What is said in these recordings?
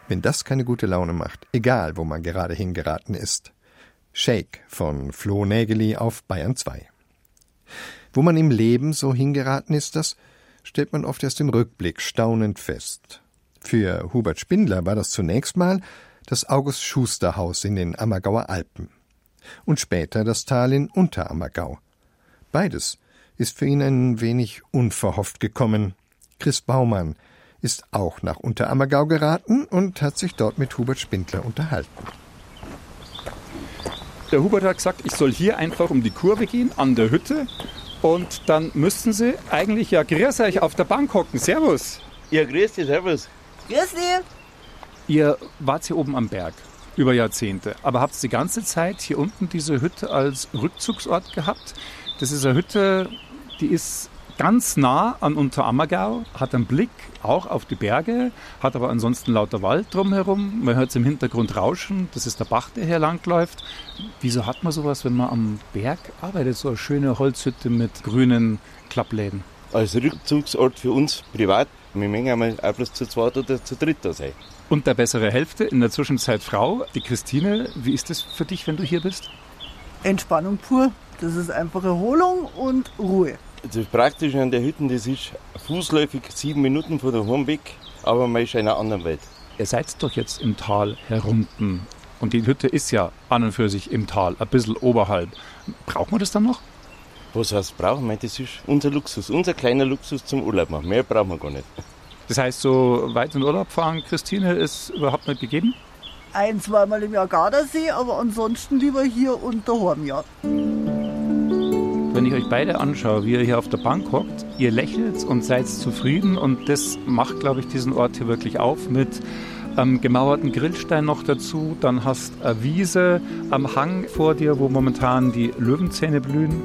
wenn das keine gute Laune macht, egal wo man gerade hingeraten ist. Shake von Flo Nägeli auf Bayern 2. Wo man im Leben so hingeraten ist, das stellt man oft erst im Rückblick staunend fest. Für Hubert Spindler war das zunächst mal das August-Schuster-Haus in den Ammergauer Alpen und später das Tal in Unterammergau. Beides ist für ihn ein wenig unverhofft gekommen. Chris Baumann ist auch nach Unterammergau geraten und hat sich dort mit Hubert Spindler unterhalten. Der Hubert hat gesagt, ich soll hier einfach um die Kurve gehen, an der Hütte. Und dann müssten Sie eigentlich, ja, grüß euch, auf der Bank hocken. Servus. Ja, grüß dich, servus. Grüß dich. Ihr wart hier oben am Berg über Jahrzehnte, aber habt die ganze Zeit hier unten diese Hütte als Rückzugsort gehabt. Das ist eine Hütte, die ist ganz nah an Unterammergau, hat einen Blick auch auf die Berge, hat aber ansonsten lauter Wald drumherum. Man hört es im Hintergrund rauschen, das ist der Bach, der hier langläuft. Wieso hat man sowas, wenn man am Berg arbeitet, so eine schöne Holzhütte mit grünen Klappläden? Als Rückzugsort für uns privat, wir mögen einmal auch bloß zu zweit oder zu dritt da sein. Und der bessere Hälfte, in der Zwischenzeit Frau, die Christine. Wie ist das für dich, wenn du hier bist? Entspannung pur. Das ist einfach Erholung und Ruhe. Das Praktische an der Hütte, das ist fußläufig 7 Minuten von daheim weg, aber man ist in einer anderen Welt. Ihr seid doch jetzt im Tal herunten. Und die Hütte ist ja an und für sich im Tal, ein bisschen oberhalb. Braucht man das dann noch? Was heißt brauchen? Das ist unser Luxus, unser kleiner Luxus zum Urlaub machen. Mehr brauchen wir gar nicht. Das heißt, so weit in Urlaub fahren, Christine, ist überhaupt nicht gegeben? 1-2 Mal im Jahr Gardasee, aber ansonsten lieber hier und daheim, ja. Wenn ich euch beide anschaue, wie ihr hier auf der Bank hockt, ihr lächelt und seid zufrieden und das macht, glaube ich, diesen Ort hier wirklich auf mit gemauerten Grillstein noch dazu. Dann hast eine Wiese am Hang vor dir, wo momentan die Löwenzähne blühen.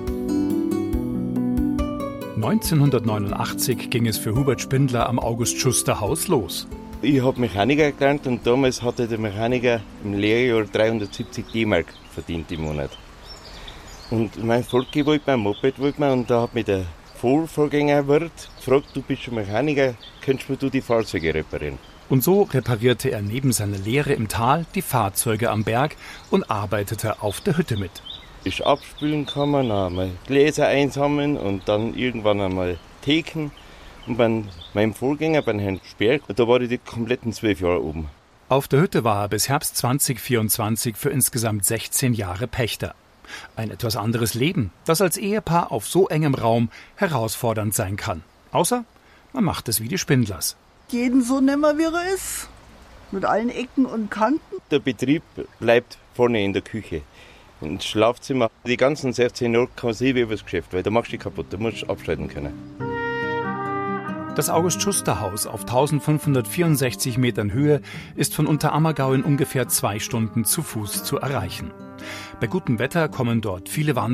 1989 ging es für Hubert Spindler am August-Schuster-Haus los. Ich habe Mechaniker gelernt und damals hatte der Mechaniker im Lehrjahr 370 D-Mark verdient im Monat. Und mein Volki wollte mir, ein Moped wollte mir, und da hat mich der Vorgängerwirt gefragt, du bist schon Mechaniker, könntest du die Fahrzeuge reparieren? Und so reparierte er neben seiner Lehre im Tal die Fahrzeuge am Berg und arbeitete auf der Hütte mit. Ich abspülen kann man, dann einmal Gläser einsammeln und dann irgendwann einmal Theken. Und bei meinem Vorgänger, bei Herrn Sperr, da war ich die kompletten 12 Jahre oben. Auf der Hütte war er bis Herbst 2024 für insgesamt 16 Jahre Pächter. Ein etwas anderes Leben, das als Ehepaar auf so engem Raum herausfordernd sein kann. Außer, man macht es wie die Spindlers. Jeden so nehmen, wie er ist. Mit allen Ecken und Kanten. Der Betrieb bleibt vorne in der Küche. Ins Schlafzimmer. Die ganzen 16 Jahre kann man sehen wie das Geschäft, weil da machst du dich kaputt, da musst du abschalten können. Das August-Schuster-Haus auf 1564 Metern Höhe ist von Unterammergau in ungefähr 2 Stunden zu Fuß zu erreichen. Bei gutem Wetter kommen dort viele Wanderer